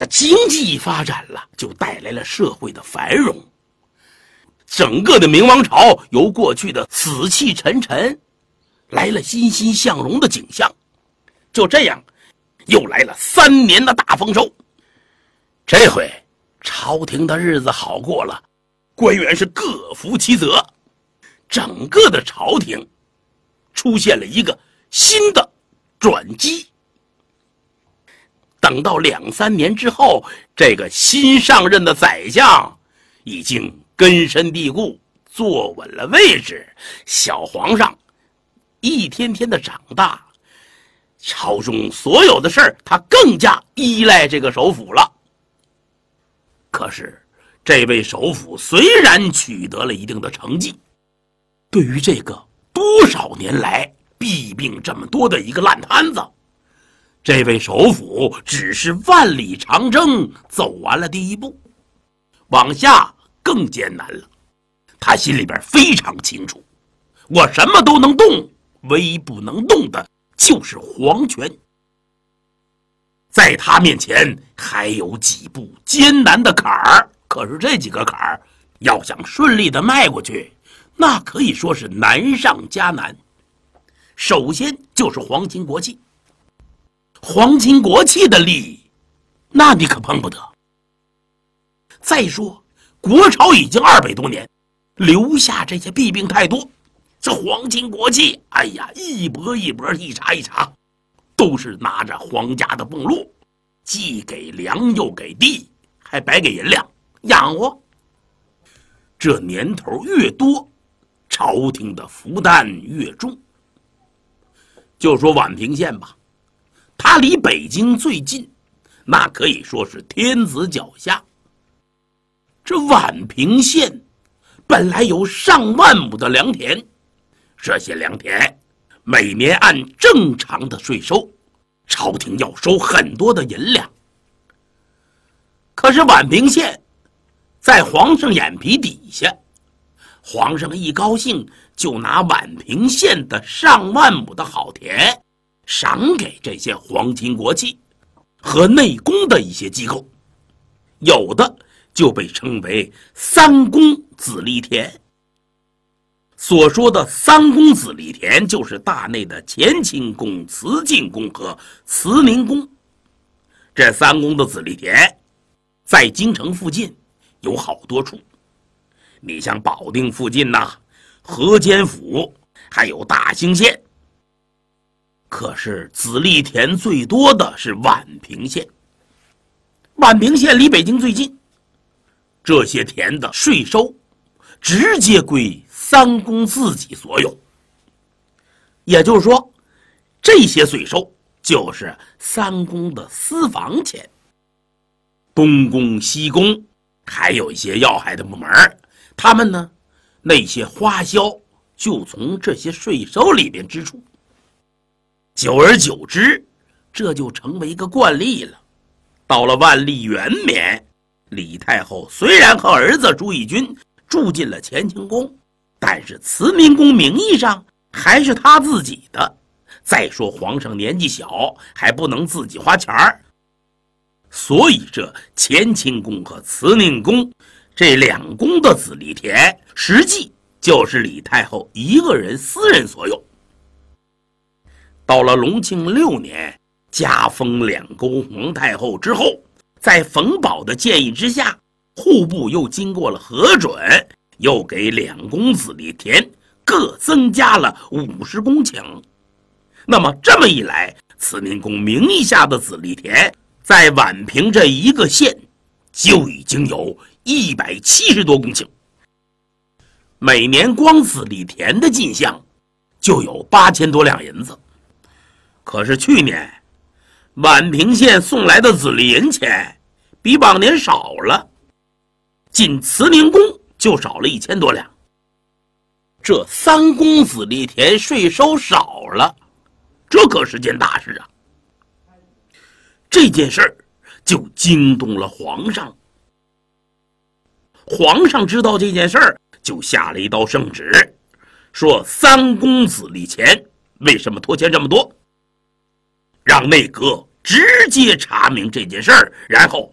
经济发展了，就带来了社会的繁荣。整个的明王朝由过去的死气沉沉，来了欣欣向荣的景象。就这样，又来了3年的大丰收。这回朝廷的日子好过了，官员是各服其责，整个的朝廷出现了一个新的转机。等到2、3年之后，这个新上任的宰相已经根深蒂固，坐稳了位置，小皇上一天天的长大，朝中所有的事儿他更加依赖这个首辅了。可是这位首辅虽然取得了一定的成绩，对于这个多少年来弊病这么多的一个烂摊子，这位首辅只是万里长征走完了第一步，往下更艰难了。他心里边非常清楚，我什么都能动，唯一不能动的就是皇权。在他面前还有几步艰难的坎儿，可是这几个坎儿要想顺利的迈过去，那可以说是难上加难。首先就是皇亲国戚，皇亲国戚的利益，那你可碰不得。再说国朝已经200多年，留下这些弊病太多，这皇亲国戚，哎呀，一波一波，一茬一茬，都是拿着皇家的俸禄，既给粮又给地，还白给银两养活。这年头越多，朝廷的负担越重。就说宛平县吧，它离北京最近，那可以说是天子脚下。这宛平县本来有上万亩的良田，这些良田每年按正常的税收，朝廷要收很多的银两。可是宛平县在皇上眼皮底下，皇上一高兴就拿宛平县的上万亩的好田赏给这些皇亲国戚和内宫的一些机构，有的就被称为三公子弟田。所说的三公子弟田，就是大内的乾清宫、慈庆宫和慈宁宫。这三宫的子弟田在京城附近有好多处，你像保定附近呐、河间府，还有大兴县。可是子弟田最多的是宛平县，宛平县离北京最近，这些田的税收直接归三公自己所有。也就是说，这些税收就是三公的私房钱。东宫、西宫还有一些要害的部门，他们呢，那些花销就从这些税收里边支出。久而久之，这就成为一个惯例了。到了万历元年，李太后虽然和儿子朱翊钧住进了乾清宫，但是慈宁宫名义上还是他自己的。再说皇上年纪小，还不能自己花钱儿，所以这乾清宫和慈宁宫这两宫的子弟田，实际就是李太后一个人私人所有。到了隆庆6年，加封两宫皇太后之后，在冯保的建议之下，户部又经过了核准，又给两宫子弟田各增加了50公顷。那么这么一来，慈宁宫名义下的子弟田在宛平这一个县就已经有170多公顷，每年光子弟田的进项就有8000多两银子。可是去年宛平县送来的子弟银钱比往年少了，仅慈宁宫就少了1000多两。这三公子弟田税收少了，这可是件大事啊！这件事儿就惊动了皇上。皇上知道这件事儿，就下了一道圣旨，说三公子弟钱为什么拖欠这么多，让内阁直接查明这件事儿，然后